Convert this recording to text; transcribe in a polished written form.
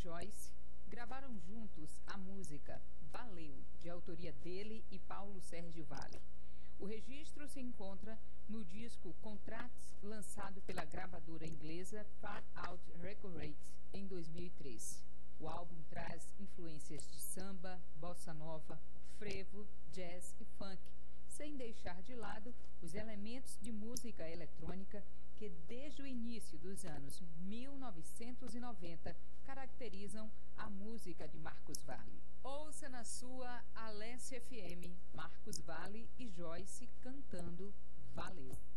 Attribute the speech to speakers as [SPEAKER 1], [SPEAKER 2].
[SPEAKER 1] Joyce gravaram juntos a música Valeu, de autoria dele e Paulo Sérgio Vale. O registro se encontra no disco Contracts, lançado pela gravadora inglesa Far Out Records em 2003. O álbum traz influências de samba, bossa nova, frevo, jazz e funk, sem deixar de lado os elementos de música eletrônica que desde o início dos anos 1990 caracterizam a música de Marcos Valle. Ouça na sua Alessia FM, Marcos Valle e Joyce cantando Valeu.